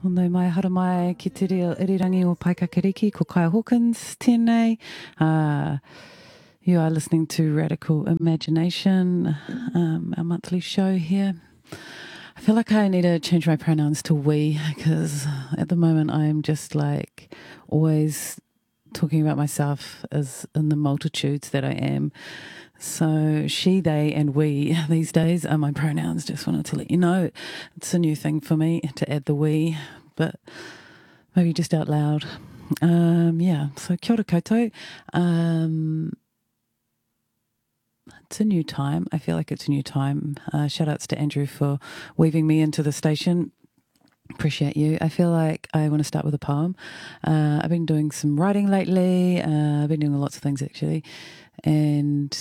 Tōnei mai hara mai ki te irirangi o Paikakiriki, ko Kaya Hawkins, tēnei. You are listening to Radical Imagination, our monthly show here. I feel like I need to change my pronouns to we, because at the moment I'm just like always talking about myself as in the multitudes that I am. So she, they, and we these days are my pronouns. Just wanted to let you know. It's a new thing for me to add the we, but maybe just out loud. So kia ora koutou. It's a new time. I feel like it's a new time. Shout outs to Andrew for weaving me into the station. Appreciate you. I feel like I want to start with a poem. I've been doing some writing lately. I've been doing lots of things actually. And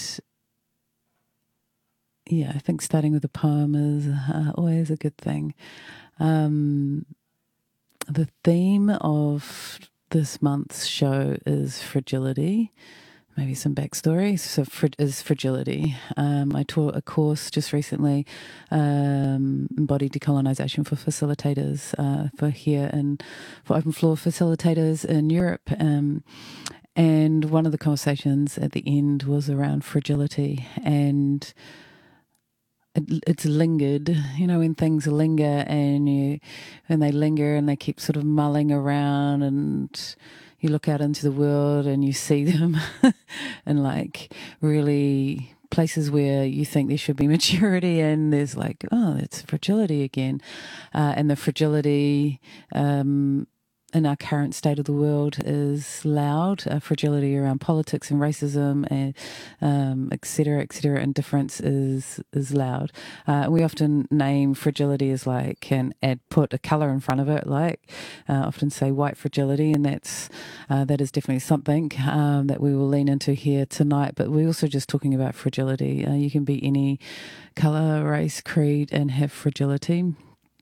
yeah, I think starting with a poem is always a good thing. The theme of this month's show is fragility. Maybe some backstory. So is fragility. I taught a course just recently, embodied decolonisation for facilitators for open floor facilitators in Europe. And one of the conversations at the end was around fragility, and it's lingered, when things linger and they linger and they keep sort of mulling around, and you look out into the world and you see them and like really places where you think there should be maturity, and there's like, oh, it's fragility again. And the fragility in our current state of the world is loud. Fragility around politics and racism and et cetera, and difference is loud. We often name fragility as like, put a colour in front of it, like often say white fragility, and that is definitely something that we will lean into here tonight. But we're also just talking about fragility. You can be any colour, race, creed, and have fragility.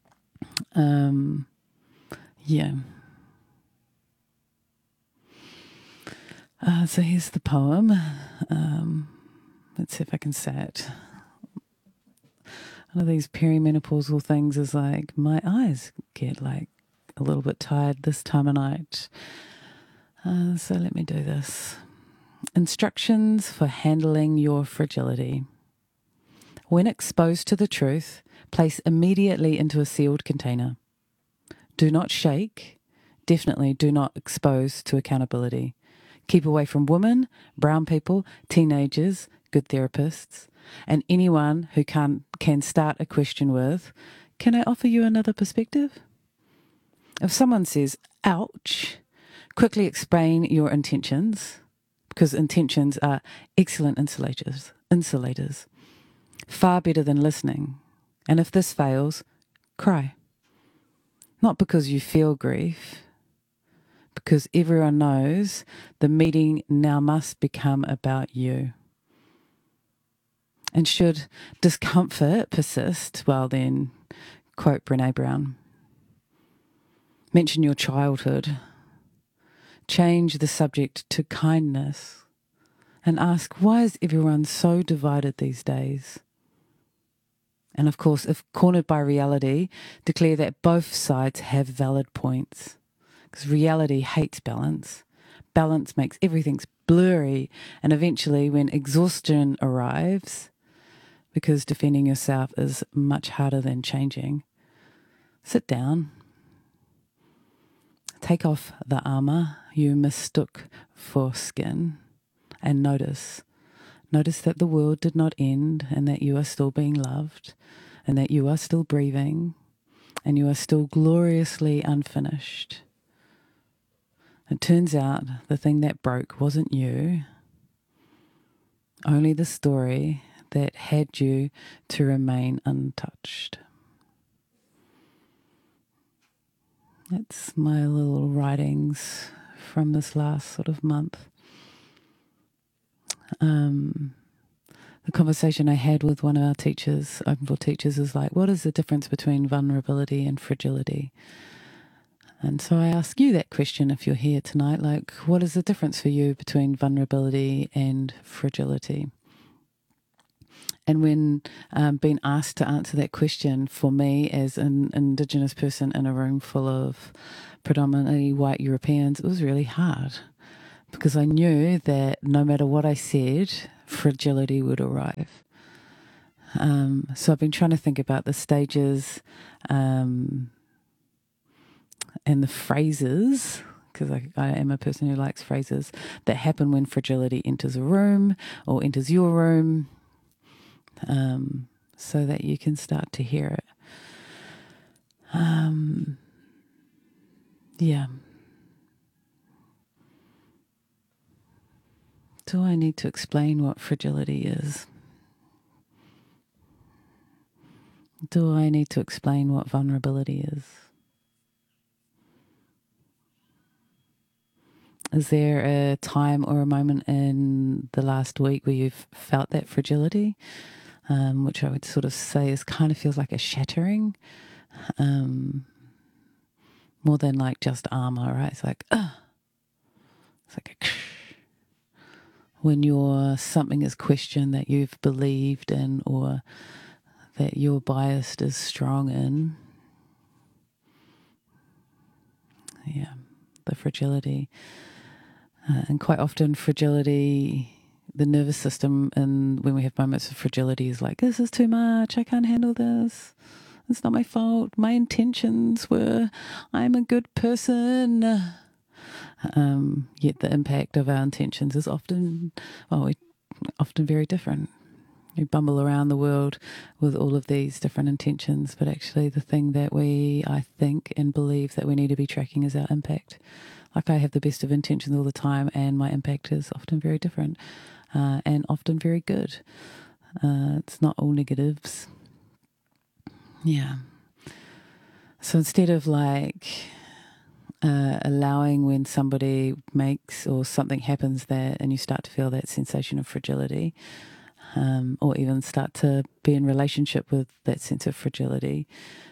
So here's the poem. Let's see if I can say it. One of these perimenopausal things is like my eyes get like a little bit tired this time of night. So let me do this. Instructions for handling your fragility. When exposed to the truth, place immediately into a sealed container. Do not shake. Definitely do not expose to accountability. Keep away from women, brown people, teenagers, good therapists, and anyone who can start a question with, can I offer you another perspective? If someone says, ouch, quickly explain your intentions, because intentions are excellent insulators, far better than listening. And if this fails, cry. Not because you feel grief, because everyone knows the meeting now must become about you. And should discomfort persist, well then, quote Brené Brown, mention your childhood, change the subject to kindness, and ask, why is everyone so divided these days? And of course, if cornered by reality, declare that both sides have valid points. Because reality hates balance. Balance makes everything blurry, and eventually when exhaustion arrives, because defending yourself is much harder than changing, sit down. Take off the armour you mistook for skin, and notice. Notice that the world did not end, and that you are still being loved, and that you are still breathing, and you are still gloriously unfinished. It turns out the thing that broke wasn't you, only the story that had you to remain untouched. That's my little writings from this last sort of month. The conversation I had with one of our teachers, Open Floor teachers, is like, what is the difference between vulnerability and fragility? And so I ask you that question if you're here tonight, like, what is the difference for you between vulnerability and fragility? And when being asked to answer that question, for me as an Indigenous person in a room full of predominantly white Europeans, it was really hard because I knew that no matter what I said, fragility would arrive. So I've been trying to think about the stages and the phrases, because I am a person who likes phrases, that happen when fragility enters a room or enters your room, so that you can start to hear it. Yeah. Do I need to explain what fragility is? Do I need to explain what vulnerability is? Is there a time or a moment in the last week where you've felt that fragility, which I would sort of say is kind of feels like a shattering, more than like just armor, right? It's like, it's like a when something is questioned that you've believed in or that your bias is strong in. Yeah, the fragility. And quite often fragility, the nervous system, and when we have moments of fragility is like, this is too much, I can't handle this. It's not my fault. My intentions were, I'm a good person. Yet the impact of our intentions is often very different. We bumble around the world with all of these different intentions, but actually the thing that I think and believe that we need to be tracking is our impact. Like I have the best of intentions all the time and my impact is often very different and often very good. It's not all negatives. Yeah. So instead of like allowing when somebody makes or something happens and you start to feel that sensation of fragility, or even start to be in relationship with that sense of fragility,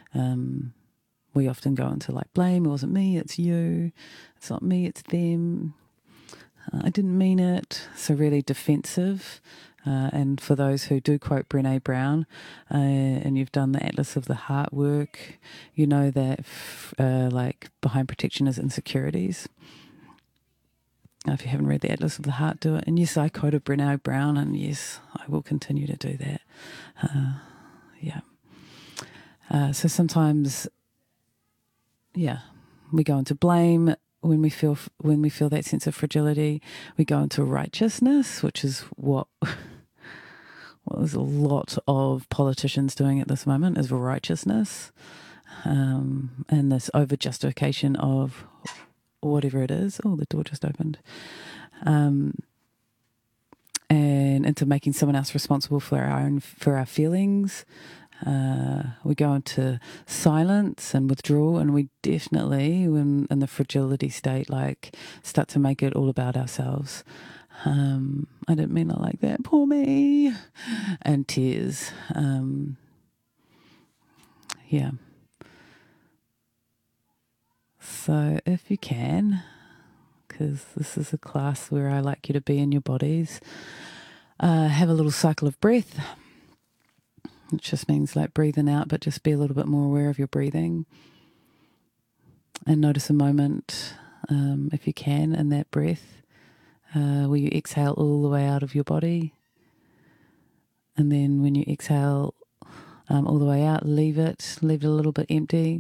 we often go into like blame. It wasn't me, it's you. It's not me, it's them. I didn't mean it. So really defensive. And for those who do quote Brené Brown, and you've done the Atlas of the Heart work, you know that like behind protection is insecurities. If you haven't read the Atlas of the Heart, do it. And yes, I quoted Brené Brown, and yes, I will continue to do that. So sometimes, we go into blame when we feel that sense of fragility. We go into righteousness, which is what there's a lot of politicians doing at this moment is righteousness, and this over justification of whatever it is. Oh, the door just opened. And into making someone else responsible for our feelings. We go into silence and withdrawal, and we definitely, when in the fragility state, like start to make it all about ourselves. I didn't mean it like that. Poor me. And tears. Yeah. So if you can, because this is a class where I like you to be in your bodies, have a little cycle of breath. It just means like breathing out, but just be a little bit more aware of your breathing. And notice a moment, if you can, in that breath, where you exhale all the way out of your body. And then when you exhale all the way out, leave it a little bit empty.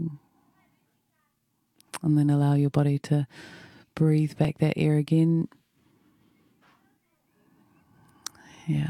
And then allow your body to breathe back that air again. Yeah.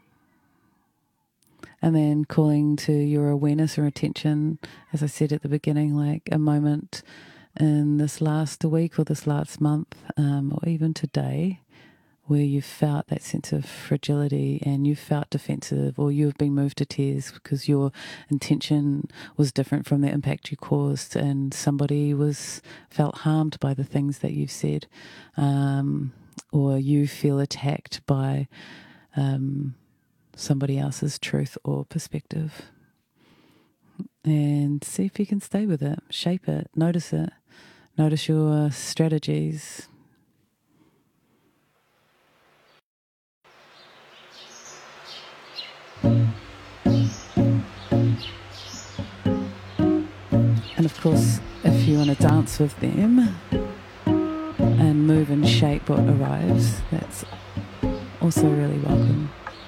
And then calling to your awareness or attention, as I said at the beginning, like a moment in this last week or this last month, or even today, where you felt that sense of fragility and you felt defensive, or you've been moved to tears because your intention was different from the impact you caused, and somebody felt harmed by the things that you've said, or you feel attacked by somebody else's truth or perspective. And see if you can stay with it, shape it, notice your strategies. And of course, if you want to dance with them and move and shape what arrives, that's also really welcome.